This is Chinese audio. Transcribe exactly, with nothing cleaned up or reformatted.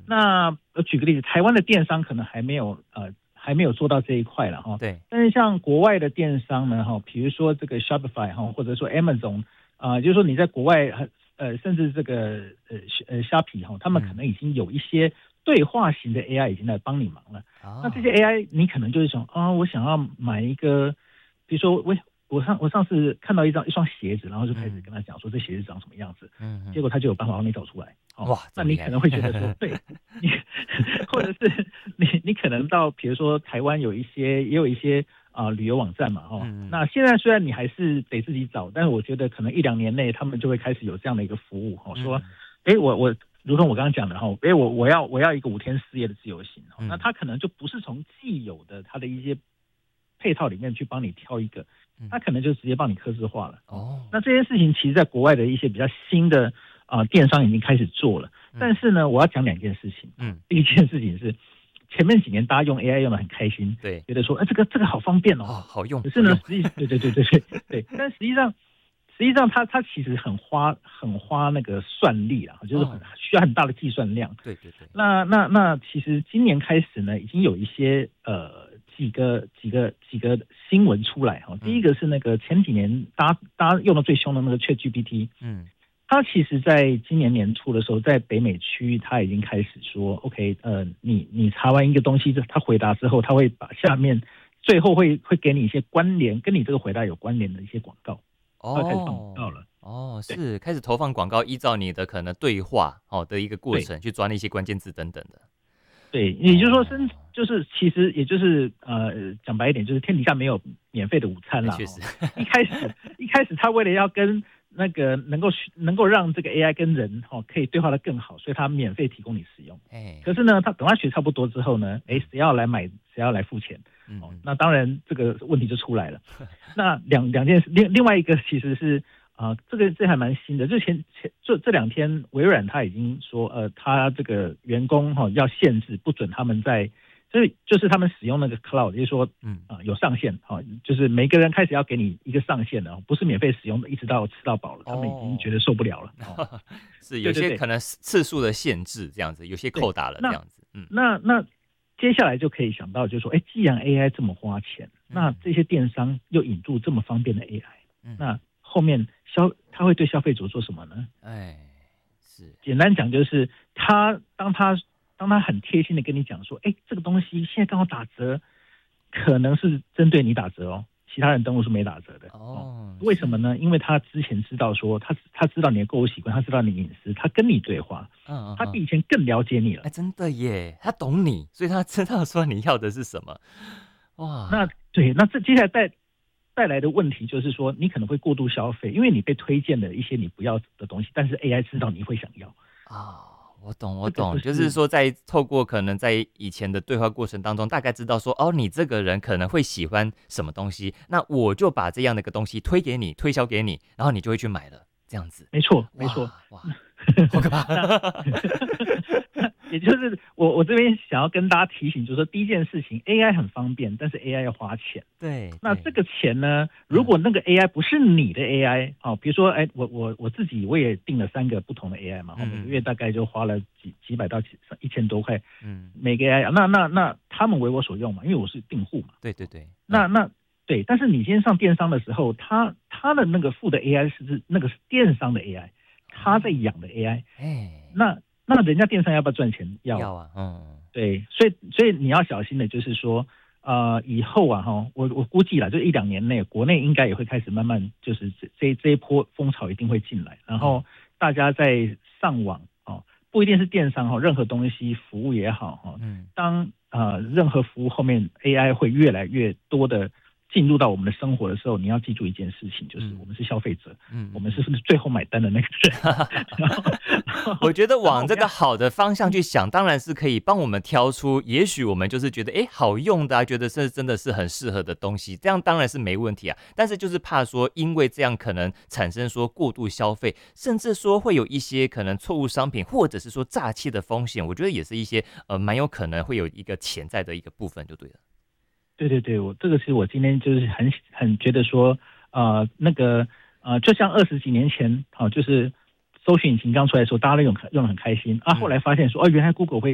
那呃举个例子，台湾的电商可能还没有呃还没有做到这一块了哈。 对。 但是像国外的电商呢哈，比如说这个 Shopify 哈，或者说 Amazon 啊、呃，就是说你在国外呃甚至这个呃呃虾皮哈，他们可能已经有一些对话型的 A I 已经在帮你忙了。 哦、 那这些 A I 你可能就是想啊、哦，我想要买一个，比如说我我上我上次看到一张一双鞋子，然后就开始跟他讲说这鞋子长什么样子，嗯，结果他就有办法帮你找出来。哦、 哇， 那你可能会觉得说，对，你或者是你你可能到比如说台湾有一些也有一些啊、呃、旅游网站嘛，哦、嗯，那现在虽然你还是得自己找，但是我觉得可能一两年内他们就会开始有这样的一个服务，哦，说，哎、嗯，我我。如同我刚刚讲的哈，哎，我我要我要一个五天四夜的自由行，嗯，那他可能就不是从既有的他的一些配套里面去帮你挑一个，他可能就直接帮你客制化了。哦，那这件事情其实在国外的一些比较新的啊、呃、电商已经开始做了，但是呢，我要讲两件事情。嗯，第一件事情是前面几年大家用 A I 用的很开心，对，觉得说，哎，这个这个好方便哦，哦好用。 可是呢，实际对对对对对对，但实际上。实际上它，它它其实很花很花那个算力啊，就是很需要很大的计算量。 对对对。 那那那其实今年开始呢，已经有一些呃几个几个几个新闻出来哈。第一个是那个前几年大家大家用的最凶的那个 ChatGPT， 嗯，它其实在今年年初的时候，在北美区它已经开始说 ，OK， 呃，你你查完一个东西，它回答之后，它会把下面最后会会给你一些关联跟你这个回答有关联的一些广告。哦，开始放广告了。 哦，是开始投放广告，依照你的可能对话好的一个过程去抓那些关键字等等的。 对，也就是说，生就是其实也就是呃，讲白一点，就是天底下没有免费的午餐啦。 确实， 一开始一开始他为了要跟那个能够能够让这个 A I 跟人哈、哦、可以对话的更好，所以他免费提供你使用。哎，可是呢，他等他学差不多之后呢，哎，谁要来买，谁要来付钱。哦，那当然这个问题就出来了。那两两件事，另另外一个其实是啊、呃，这个这还蛮新的，就前前这这两天微软他已经说，呃，他这个员工哈、哦、要限制，不准他们在，就是就是他们使用那个 cloud， 就是说，嗯啊、呃、有上限哈、哦，就是每个人开始要给你一个上限的，不是免费使用的，一直到吃到饱了，他们已经觉得受不了了。哦、 是有些可能次数的限制这样子，有些扣打了这样子。嗯， 那那。接下来就可以想到，就是说，哎，既然 A I 这么花钱，那这些电商又引入这么方便的 A I，、嗯、那后面消他会对消费者做什么呢？哎，是简单讲，就是他当他当他很贴心的跟你讲说，哎，这个东西现在刚好打折，可能是针对你打折哦，其他人登录是没打折的。哦，为什么呢？因为他之前知道说，他他知道你的购物习惯，他知道你的隐私，他跟你对话，嗯嗯嗯，他比以前更了解你了。 哎，真的耶，他懂你，所以他知道说你要的是什么。哇， 那对，那这接下来带带来的问题就是说，你可能会过度消费，因为你被推荐了一些你不要的东西，但是 A I 知道你会想要啊。哦，我懂，我懂，这个就是、就是说，在透过可能在以前的对话过程当中，大概知道说，哦，你这个人可能会喜欢什么东西，那我就把这样的一个东西推给你，推销给你，然后你就会去买了，这样子。 没错，没错，哇， 好可怕。 也就是我我这边想要跟大家提醒，就是说第一件事情 ，A I 很方便，但是 A I 要花钱。 对， 那这个钱呢，如果那个 A I 不是你的 A I， 哦，比如说，哎，我我我自己我也订了三个不同的 A I 嘛，嗯、每个月大概就花了几几百到几一千多块，嗯，每个 A I， 那那那他们为我所用嘛，因为我是订户嘛。 对对对。 那那对，但是你今天上电商的时候，他他的那个付的 A I 是那个是电商的 A I， 他在养的 A I，哎，那。那人家电商要不要赚钱？要， 要啊，嗯， 对，所以所以你要小心的，就是说，呃，以后啊，哈，我我估计啦，就一两年内，国内应该也会开始慢慢，就是这这这一波风潮一定会进来，然后大家在上网哦，不一定是电商哈，任何东西服务也好哈，嗯，当呃任何服务后面 A I 会越来越多的。进入到我们的生活的时候，你要记住一件事情，就是我们是消费者，嗯，我们是不是最后买单的那个人？ 我觉得往这个好的方向去想，当然是可以帮我们挑出，也许我们就是觉得哎好用的、啊，觉得这真的是很适合的东西，这样当然是没问题啊。但是就是怕说，因为这样可能产生说过度消费，甚至说会有一些可能错误商品，或者是说诈欺的风险，我觉得也是一些呃蛮有可能会有一个潜在的一个部分，就对了。 对对对，我这个是我今天就是很很觉得说，呃，那个呃，就像二十几年前，好、哦，就是搜寻引擎刚出来的时候，大家都用用得很开心啊，后来发现说，哦，原来 Google 会